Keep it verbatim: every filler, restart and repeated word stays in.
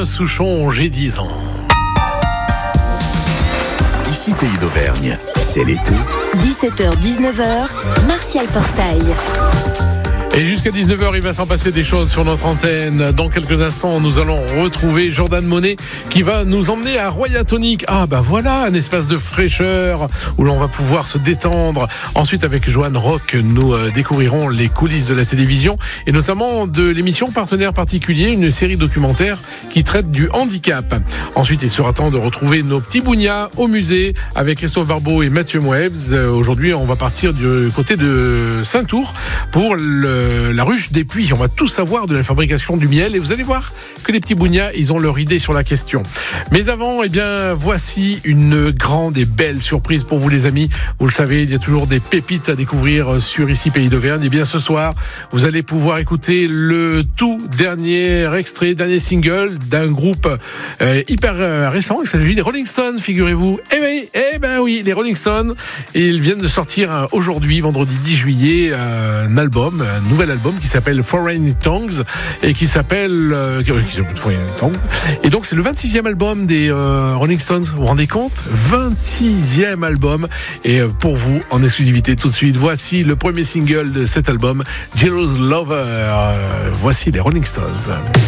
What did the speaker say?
Souchon, j'ai dix ans. Ici Pays d'Auvergne, c'est l'été. dix-sept heures dix-neuf heures, Martial Portail. Et jusqu'à dix-neuf heures, il va s'en passer des choses sur notre antenne. Dans quelques instants, nous allons retrouver Jordan Monet qui va nous emmener à Royatonic. Ah bah voilà, un espace de fraîcheur où l'on va pouvoir se détendre. Ensuite, avec Joanne Rock, nous euh, découvrirons les coulisses de la télévision et notamment de l'émission Partenaire Particulier, une série documentaire qui traite du handicap. Ensuite, il sera temps de retrouver nos petits bougnats au musée avec Christophe Barbeau et Mathieu Moebs. Euh, aujourd'hui, on va partir du côté de Saint-Tour pour le la ruche des Puits. On va tout savoir de la fabrication du miel et vous allez voir que les petits bougnats, ils ont leur idée sur la question. Mais avant, eh bien, voici une grande et belle surprise pour vous les amis. Vous le savez, il y a toujours des pépites à découvrir sur Ici Pays d'Auvergne. Et bien ce soir, vous allez pouvoir écouter le tout dernier extrait, dernier single d'un groupe euh, hyper euh, récent. Il s'agit des Rolling Stones, figurez-vous. Eh ben, eh ben oui, les Rolling Stones. Et ils viennent de sortir euh, aujourd'hui, vendredi dix juillet, euh, un album, un nouvel album qui s'appelle Foreign Tongues et qui s'appelle euh, et donc c'est le vingt-sixième album des euh, Rolling Stones. Vous vous rendez compte? vingt-sixième album et euh, pour vous en exclusivité tout de suite, voici le premier single de cet album, Jealous Lover. Euh, voici les Rolling Stones.